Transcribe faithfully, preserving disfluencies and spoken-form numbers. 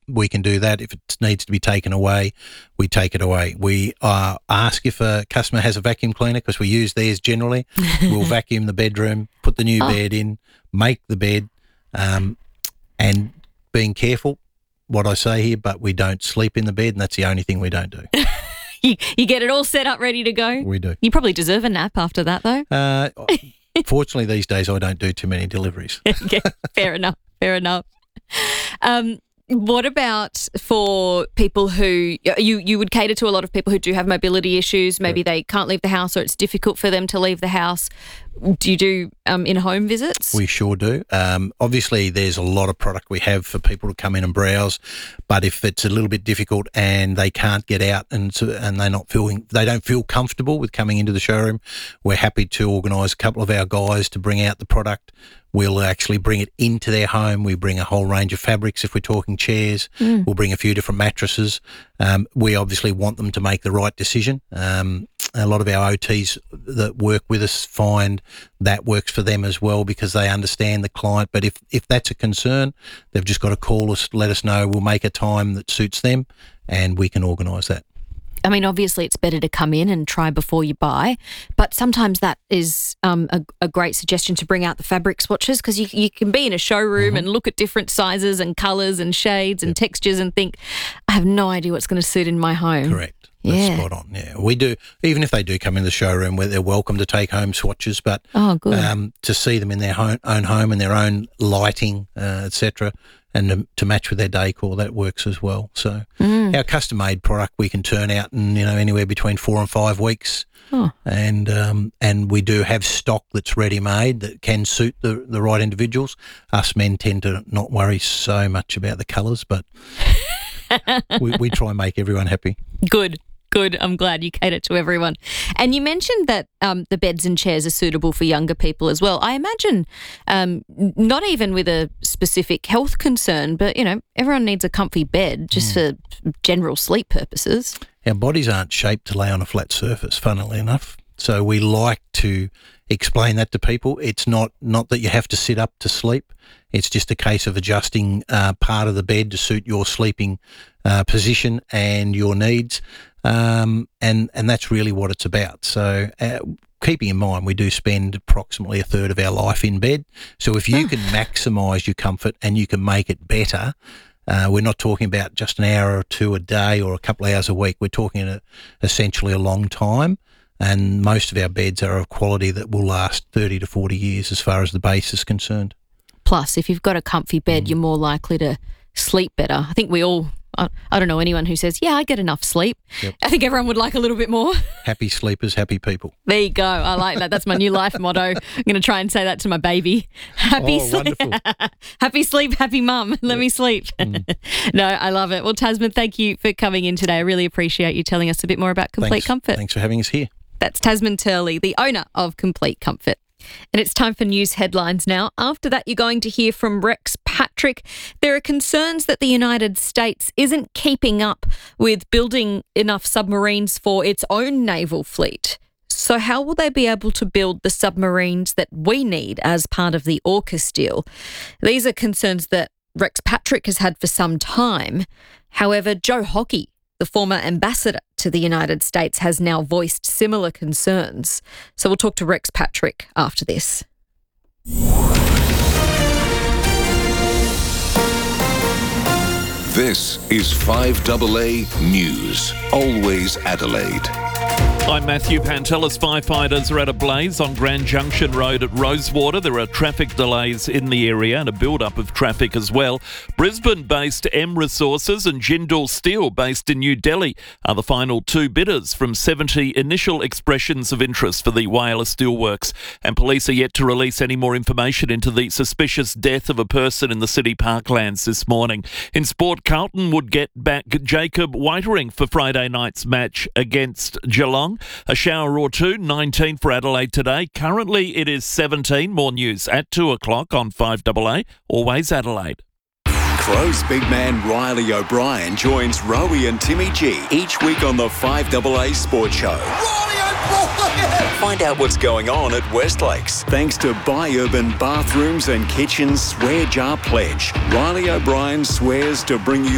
we can do that. If it needs to be taken away, we take it away. We uh, ask if a customer has a vacuum cleaner, because we use theirs generally. We'll vacuum the bedroom, put the new oh. bed in, make the bed, um, and being careful what I say here, but we don't sleep in the bed, and that's the only thing we don't do. you, you get it all set up, ready to go? We do. You probably deserve a nap after that, though. Uh, fortunately, these days I don't do too many deliveries. Okay, fair enough, fair enough. Um, what about for people who you, you would cater to a lot of people who do have mobility issues? Maybe they can't leave the house, or it's difficult for them to leave the house. Do you do um, in-home visits? We sure do. Um, obviously, there's a lot of product we have for people to come in and browse, but if it's a little bit difficult and they can't get out and so, and they're not feeling, they don't feel comfortable with coming into the showroom, we're happy to organise a couple of our guys to bring out the product. We'll actually bring it into their home. We bring a whole range of fabrics if we're talking chairs. Mm. We'll bring a few different mattresses. Um, we obviously want them to make the right decision. Um, a lot of our O Ts that work with us find that works for them as well, because they understand the client. But if, if that's a concern, they've just got to call us, let us know. We'll make a time that suits them, and we can organise that. I mean, obviously it's better to come in and try before you buy, but sometimes that is um, a, a great suggestion to bring out the fabric swatches, because you, you can be in a showroom mm-hmm. and look at different sizes and colours and shades and yep. textures and think, I have no idea what's going to suit in my home. Correct. That's yeah. spot on. Yeah, we do. Even if they do come in the showroom, where they're welcome to take home swatches, but oh, good. Um, to see them in their home, own home and their own lighting, uh, et cetera, and to, to match with their decor, that works as well. So mm. our custom-made product we can turn out in, you know, anywhere between four and five weeks. Oh. And um, and we do have stock that's ready-made that can suit the, the right individuals. Us men tend to not worry so much about the colours, but we, we try and make everyone happy. Good. Good. I'm glad you cater to everyone. And you mentioned that um, the beds and chairs are suitable for younger people as well. I imagine um, not even with a specific health concern, but, you know, everyone needs a comfy bed just mm. for general sleep purposes. Our bodies aren't shaped to lay on a flat surface, funnily enough. So we like to explain that to people. It's not, not that you have to sit up to sleep. It's just a case of adjusting uh, part of the bed to suit your sleeping uh, position and your needs. Um, and, and that's really what it's about. So uh, keeping in mind, we do spend approximately a third of our life in bed. So if you can maximise your comfort and you can make it better, uh, we're not talking about just an hour or two a day or a couple of hours a week. We're talking a, essentially a long time. And most of our beds are of quality that will last thirty to forty years as far as the base is concerned. Plus, if you've got a comfy bed, mm. you're more likely to sleep better. I think we all, I, I don't know anyone who says, yeah, I get enough sleep. Yep. I think everyone would like a little bit more. Happy sleepers, happy people. There you go. I like that. That's my new life motto. I'm going to try and say that to my baby. Happy oh, sleep. Happy sleep, happy mum. Let yep. me sleep. Mm. No, I love it. Well, Tasman, thank you for coming in today. I really appreciate you telling us a bit more about Complete Thanks. Comfort. Thanks for having us here. That's Tasman Turley, the owner of Complete Comfort. And it's time for news headlines now. After that, you're going to hear from Rex Patrick. There are concerns that the United States isn't keeping up with building enough submarines for its own naval fleet. So how will they be able to build the submarines that we need as part of the AUKUS deal? These are concerns that Rex Patrick has had for some time. However, Joe Hockey, the former ambassador to the United States, has now voiced similar concerns. So we'll talk to Rex Patrick after this. This is five A A News, always Adelaide. I'm Matthew Pantelis. Firefighters are at a blaze on Grand Junction Road at Rosewater. There are traffic delays in the area and a build-up of traffic as well. Brisbane-based M Resources and Jindal Steel, based in New Delhi, are the final two bidders from seventy initial expressions of interest for the Whyalla Steelworks. And police are yet to release any more information into the suspicious death of a person in the city parklands this morning. In sport, Carlton would get back Jacob Whitering for Friday night's match against Geelong. A shower or two, nineteen for Adelaide today. Currently it is seventeen. More news at two o'clock on five A A, always Adelaide. Crows big man Riley O'Brien joins Rowie and Timmy G each week on the five A A Sports Show. Riley O'Brien! Find out what's going on at Westlakes. Thanks to Buy Urban Bathrooms and Kitchens Swear Jar Pledge. Riley O'Brien swears to bring you